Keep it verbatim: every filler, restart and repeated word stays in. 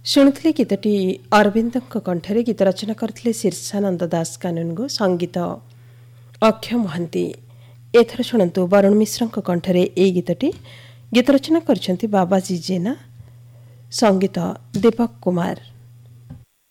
ଶୁଣୁଥିଲେ ଗୀତଟି ଅରବିନ୍ଦଙ୍କ କଣ୍ଠରେ। ଗୀତ ରଚନା କରିଥିଲେ ଶୀର୍ଷାନନ୍ଦ ଦାସ କାନୁନଗୋ, ସଙ୍ଗୀତ ଅକ୍ଷୟ ମହାନ୍ତି। ଏଥର ଶୁଣନ୍ତୁ ବରୁଣ ମିଶ୍ରଙ୍କ କଣ୍ଠରେ ଏହି ଗୀତଟି। ଗୀତ ରଚନା କରିଛନ୍ତି ବାବାଜୀ ଜେନା, ସଙ୍ଗୀତ ଦୀପକ କୁମାର।